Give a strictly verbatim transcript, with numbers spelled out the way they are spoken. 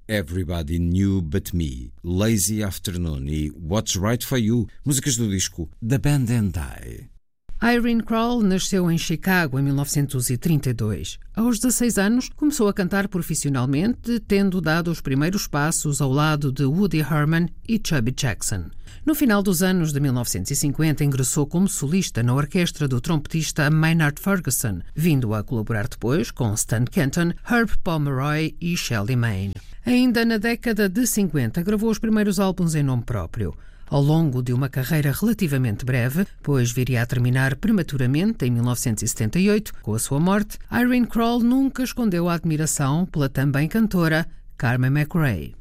Everybody Knew But Me, Lazy Afternoon e What's Right For You, músicas do disco The Band and I. Irene Kroll nasceu em Chicago em mil novecentos e trinta e dois. Aos dezasseis anos, começou a cantar profissionalmente, tendo dado os primeiros passos ao lado de Woody Herman e Chubby Jackson. No final dos anos de mil novecentos e cinquenta, ingressou como solista na orquestra do trompetista Maynard Ferguson, vindo a colaborar depois com Stan Kenton, Herb Pomeroy e Shelly Manne. Ainda na década de cinquenta, gravou os primeiros álbuns em nome próprio. Ao longo de uma carreira relativamente breve, pois viria a terminar prematuramente em mil novecentos e setenta e oito, com a sua morte, Irene Kroll nunca escondeu a admiração pela também cantora Carmen McRae.